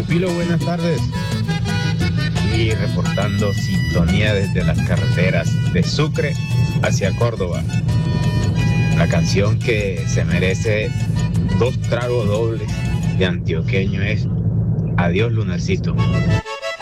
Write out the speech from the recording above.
Pilo, buenas tardes. Y reportando sintonía desde las carreteras de Sucre hacia Córdoba. La canción que se merece 2 tragos dobles de antioqueño es Adiós Lunarcito.